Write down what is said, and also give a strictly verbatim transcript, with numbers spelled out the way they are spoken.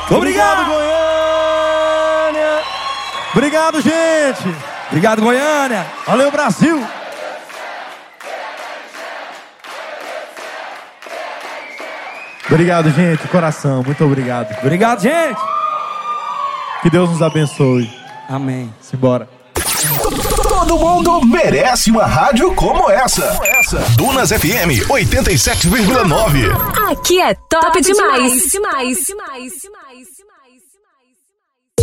Obrigado, Goiânia. Obrigado, gente. Obrigado, Goiânia. Valeu, Brasil. Obrigado, gente, coração, muito obrigado. Obrigado, gente. Que Deus nos abençoe. Amém. Simbora. Todo mundo merece uma rádio como essa. Dunas F M oitenta e sete vírgula nove. Aqui é top, top demais. demais. demais. demais.